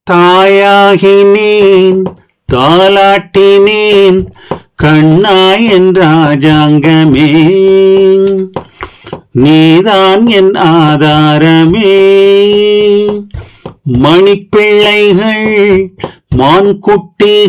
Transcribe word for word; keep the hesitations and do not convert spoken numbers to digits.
தாயாகினேன் தாலாட்டினேன் கண்ணாய் என் ராஜாங்கமே, நீதான் என் ஆதாரமே. மணிப்பிள்ளைகள் மான்குட்டி